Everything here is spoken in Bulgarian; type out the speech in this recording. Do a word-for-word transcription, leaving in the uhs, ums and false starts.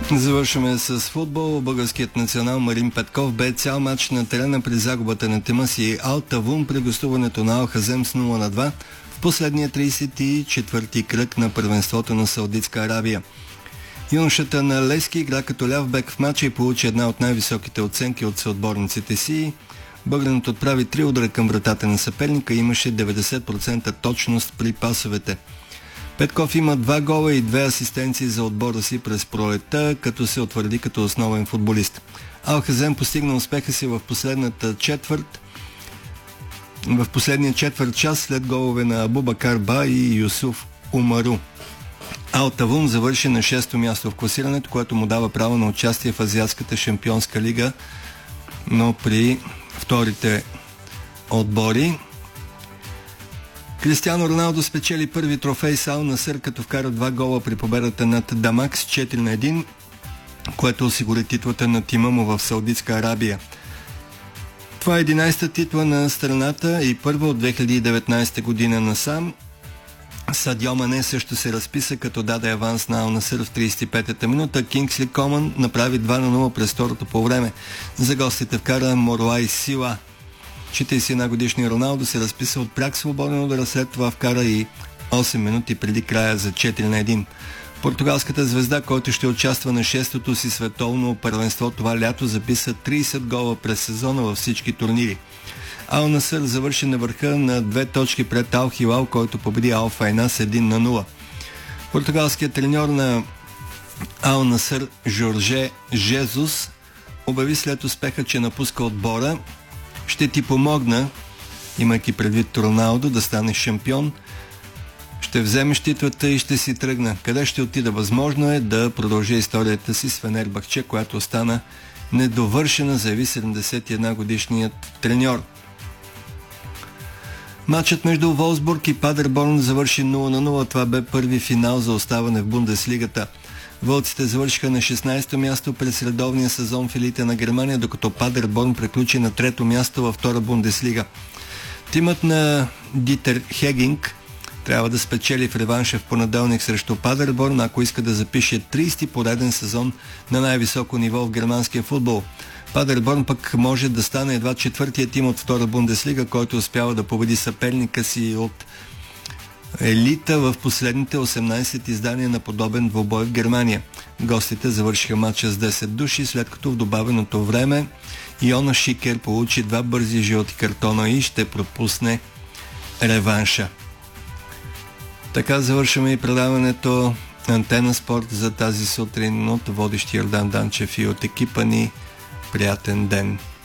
Завършваме с футбол. Българският национал Марин Петков бе цял матч на терена при загубата на тима си Ал Тавун при гостуването на Ал Хазем с нула на два в последния тридесет и четвърти кръг на първенството на Саудитска Арабия. Юношата на Лески игра като ляв бек в матча и получи една от най-високите оценки от съотборниците си. Българинът отправи три удара към вратата на съперника и имаше деветдесет процента точност при пасовете. Петков има два гола и две асистенции за отбора си през пролетта, като се утвърди като основен футболист. Ал Хазем постигна успеха си в последната четвърт, в последния четвърт час след голове на Абубакар Ба и Юсуф Умару. Ал Тавун завърши на шесто място в класирането, което му дава право на участие в Азиатската шампионска лига, но при вторите отбори. Кристиано Роналдо спечели първи трофей с Ал Насър, като вкара два гола при победата над Дамак с четири на едно, което осигури титлата на тима му в Саудитска Арабия. Това е единадесета титла на страната и първа от две хиляди и деветнадесета година насам. Садио Мане също се разписа, като даде аванс на Ал Насър в тридесет и петата минута. Кингсли Коман направи два на нула през второто по време. За гостите вкара Моруай Сила. четиридесет и една годишният Роналдо се разписа от пряк свободен удар, след това вкара и осем минути преди края за четири на едно. Португалската звезда, който ще участва на шестото си световно първенство това лято, записа тридесет гола през сезона във всички турнири. Ал Насър завърши на върха на две точки пред Ал Хилал, който победи Ал Файна с едно на нула. Португалският треньор на Ал Насър Жорже Жезус обяви след успеха, че напуска отбора. Ще ти помогна, имайки предвид Роналдо, да станеш шампион. Ще вземеш титлата и ще си тръгна. Къде ще отида? Възможно е да продължи историята си с Фенербахче, която остана недовършена, заяви седемдесет и една годишният треньор. Матчът между Волсбург и Падерборн завърши нула на нула. Това бе първи финал за оставане в Бундеслигата. Вълците завършиха на шестнадесето място през редовния сезон в елита на Германия, докато Падерборн приключи на трето място във втора Бундеслига. Тимът на Дитер Хегинг трябва да спечели в реванша в понеделник срещу Падерборн, ако иска да запише тридесети пореден сезон на най-високо ниво в германския футбол. Падерборн пък може да стане едва четвъртия тим от втора Бундеслига, който успява да победи съперника си от елита в последните осемнадесет издания на подобен двубой в Германия. Гостите завършиха матча с десет души, след като в добавеното време Йона Шикер получи два бързи жълти картона и ще пропусне реванша. Така завършваме и предаването Антена Спорт за тази сутрин от водещи Йордан Данчев и от екипа ни. Приятен ден!